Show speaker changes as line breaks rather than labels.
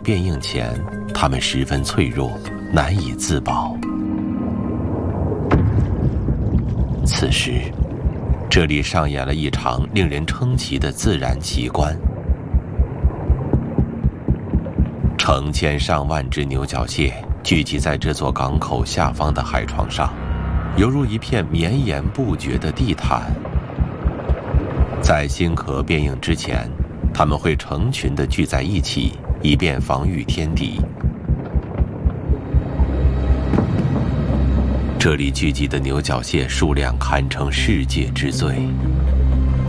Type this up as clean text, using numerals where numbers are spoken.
变应前，它们十分脆弱，难以自保。此时，这里上演了一场令人称奇的自然奇观。成千上万只牛角蟹聚集在这座港口下方的海床上，犹如一片绵延不绝的地毯。在星壳变应之前，它们会成群地聚在一起，以便防御天敌。这里聚集的牛角蟹数量堪称世界之最。